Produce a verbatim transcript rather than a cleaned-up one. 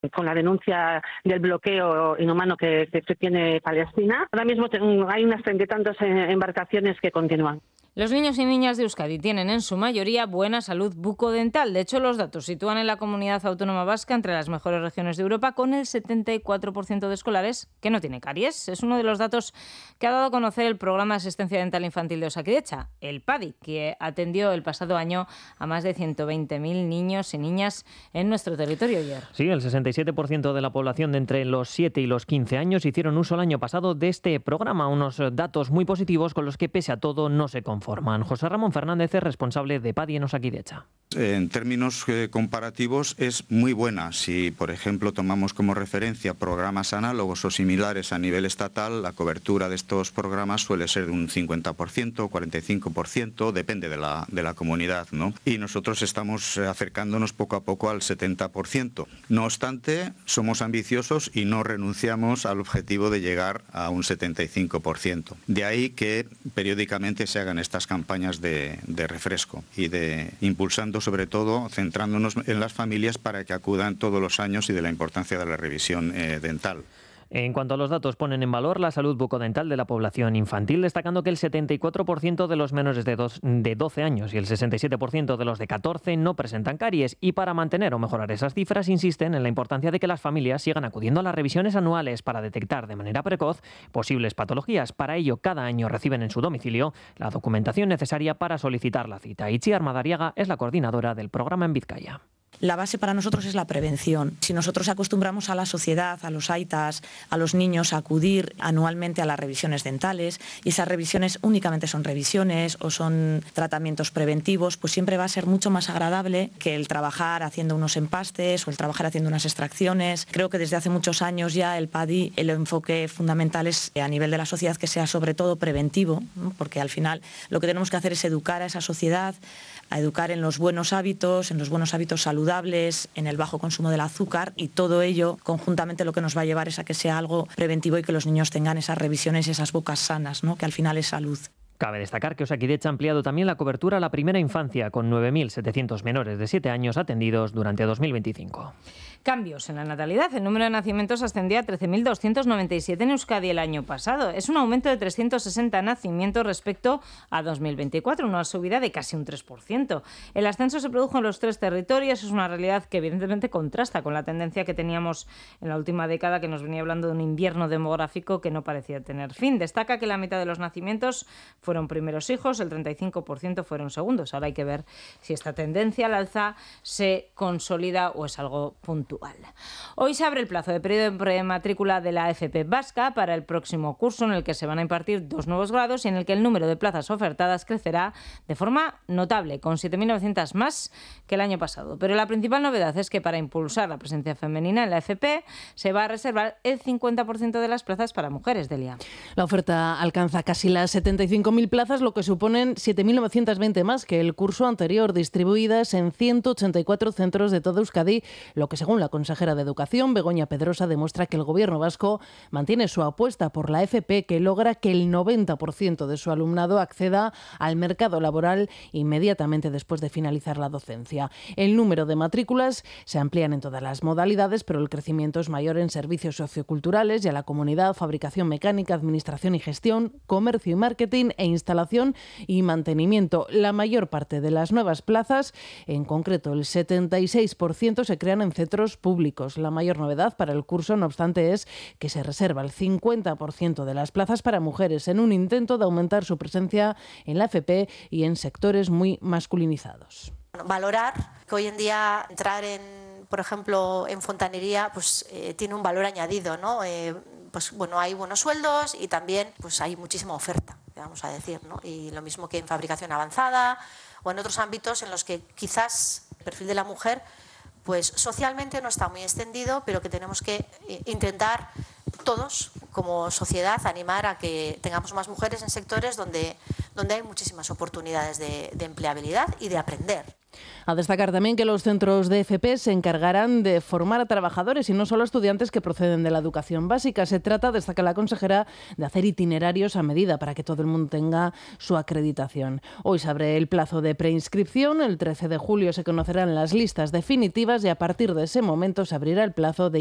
con la denuncia del bloqueo inhumano que, que, que tiene Palestina. Ahora mismo hay unas treinta y tantas embarcaciones que continúan. Los niños y niñas de Euskadi tienen en su mayoría buena salud bucodental. De hecho, los datos sitúan en la comunidad autónoma vasca entre las mejores regiones de Europa, con el setenta y cuatro por ciento de escolares que no tiene caries. Es uno de los datos que ha dado a conocer el Programa de Asistencia Dental Infantil de Osakidetza, el P A D I, que atendió el pasado año a más de ciento veinte mil niños y niñas en nuestro territorio ayer. Sí, el sesenta y siete por ciento de la población de entre los siete y los quince años hicieron uso el año pasado de este programa, unos datos muy positivos con los que, pese a todo, no se conforman. José Ramón Fernández es responsable de P A D I en Osakidetza. En términos eh, comparativos es muy buena. Si, por ejemplo, tomamos como referencia programas análogos o similares a nivel estatal, la cobertura de estos programas suele ser de un cincuenta por ciento, cuarenta y cinco por ciento, depende de la, de la comunidad, ¿no? Y nosotros estamos acercándonos poco a poco al setenta por ciento. No obstante, somos ambiciosos y no renunciamos al objetivo de llegar a un setenta y cinco por ciento. De ahí que periódicamente se hagan estas campañas de, de refresco y de impulsando, sobre todo, centrándonos en las familias para que acudan todos los años y de la importancia de la revisión eh, dental. En cuanto a los datos, ponen en valor la salud bucodental de la población infantil, destacando que el setenta y cuatro por ciento de los menores de, dos, de doce años y el sesenta y siete por ciento de los de catorce no presentan caries. Y para mantener o mejorar esas cifras, insisten en la importancia de que las familias sigan acudiendo a las revisiones anuales para detectar de manera precoz posibles patologías. Para ello, cada año reciben en su domicilio la documentación necesaria para solicitar la cita. Itziar Madariaga es la coordinadora del programa en Vizcaya. La base para nosotros es la prevención. Si nosotros acostumbramos a la sociedad, a los aitas, a los niños a acudir anualmente a las revisiones dentales, y esas revisiones únicamente son revisiones o son tratamientos preventivos, pues siempre va a ser mucho más agradable que el trabajar haciendo unos empastes o el trabajar haciendo unas extracciones. Creo que desde hace muchos años ya el P A D I, el enfoque fundamental es a nivel de la sociedad que sea sobre todo preventivo, ¿no? Porque al final lo que tenemos que hacer es educar a esa sociedad, a educar en los buenos hábitos, en los buenos hábitos saludables, en el bajo consumo del azúcar, y todo ello conjuntamente lo que nos va a llevar es a que sea algo preventivo y que los niños tengan esas revisiones y esas bocas sanas, ¿no? Que al final es salud. Cabe destacar que Osakidetza ha ampliado también la cobertura a la primera infancia, con nueve mil setecientos menores de siete años atendidos durante dos mil veinticinco. Cambios en la natalidad. El número de nacimientos ascendía a trece mil doscientos noventa y siete en Euskadi el año pasado. Es un aumento de trescientos sesenta nacimientos respecto a dos mil veinticuatro, una subida de casi un tres por ciento. El ascenso se produjo en los tres territorios. Es una realidad que evidentemente contrasta con la tendencia que teníamos en la última década, que nos venía hablando de un invierno demográfico que no parecía tener fin. Destaca que la mitad de los nacimientos fueron primeros hijos, el treinta y cinco por ciento fueron segundos. Ahora hay que ver si esta tendencia al alza se consolida o es algo puntual. Hoy se abre el plazo de periodo de prematrícula de la F P vasca para el próximo curso, en el que se van a impartir dos nuevos grados y en el que el número de plazas ofertadas crecerá de forma notable, con siete mil novecientos más que el año pasado. Pero la principal novedad es que para impulsar la presencia femenina en la F P se va a reservar el cincuenta por ciento de las plazas para mujeres, Delia. La oferta alcanza casi las setenta y cinco mil plazas, lo que suponen siete mil novecientos veinte más que el curso anterior, distribuidas en ciento ochenta y cuatro centros de toda Euskadi, lo que, según la consejera de Educación, Begoña Pedrosa, demuestra que el Gobierno vasco mantiene su apuesta por la F P, que logra que el noventa por ciento de su alumnado acceda al mercado laboral inmediatamente después de finalizar la docencia. El número de matrículas se amplían en todas las modalidades, pero el crecimiento es mayor en servicios socioculturales y a la comunidad, fabricación mecánica, administración y gestión, comercio y marketing e instalación y mantenimiento. La mayor parte de las nuevas plazas, en concreto el setenta y seis por ciento, se crean en centros públicos. La mayor novedad para el curso, no obstante, es que se reserva el cincuenta por ciento de las plazas para mujeres, en un intento de aumentar su presencia en la F P y en sectores muy masculinizados. Valorar que hoy en día entrar en, por ejemplo, en fontanería, pues eh, tiene un valor añadido, ¿no? Eh, pues bueno, hay buenos sueldos y también pues hay muchísima oferta, vamos a decir, ¿no? Y lo mismo que en fabricación avanzada o en otros ámbitos en los que quizás el perfil de la mujer pues socialmente no está muy extendido, pero que tenemos que intentar todos, como sociedad, animar a que tengamos más mujeres en sectores donde, donde hay muchísimas oportunidades de, de empleabilidad y de aprender. A destacar también que los centros de F P se encargarán de formar a trabajadores y no solo a estudiantes que proceden de la educación básica. Se trata, destaca la consejera, de hacer itinerarios a medida para que todo el mundo tenga su acreditación. Hoy se abre el plazo de preinscripción, el trece de julio se conocerán las listas definitivas y a partir de ese momento se abrirá el plazo de